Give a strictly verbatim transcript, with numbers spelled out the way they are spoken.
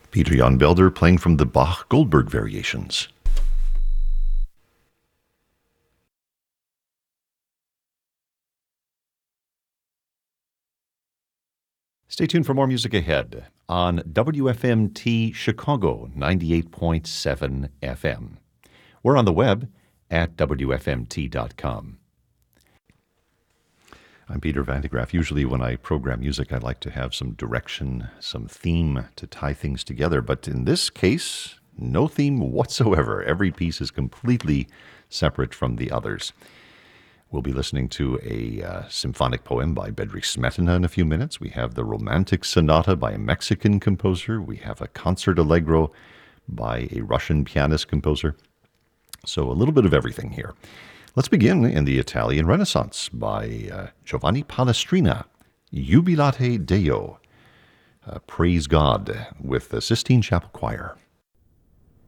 Peter Jan Belder playing from the Bach Goldberg Variations. Stay tuned for more music ahead on W F M T Chicago ninety-eight point seven F M. We're on the web at W F M T dot com. I'm Peter Van de Graaff. Usually when I program music, I like to have some direction, some theme to tie things together. But in this case, no theme whatsoever. Every piece is completely separate from the others. We'll be listening to a uh, symphonic poem by Bedřich Smetana in a few minutes. We have the Romantic Sonata by a Mexican composer. We have a Concert Allegro by a Russian pianist composer. So a little bit of everything here. Let's begin in the Italian Renaissance by uh, Giovanni Palestrina, Jubilate Deo, uh, Praise God, with the Sistine Chapel Choir.